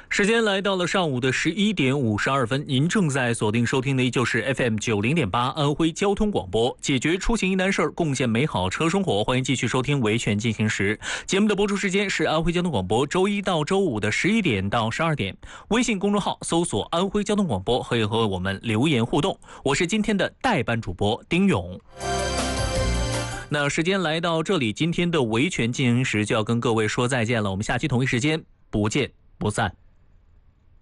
时间来到了上午的11点52分，您正在锁定收听的依旧是 FM90.8安徽交通广播，解决出行疑难事儿，贡献美好车生活。欢迎继续收听维权进行时。节目的播出时间是安徽交通广播周一到周五的11点到12点。微信公众号搜索安徽交通广播，可以和我们留言互动。我是今天的代班主播丁勇。那时间来到这里，今天的维权进行时就要跟各位说再见了。我们下期同一时间不见不散。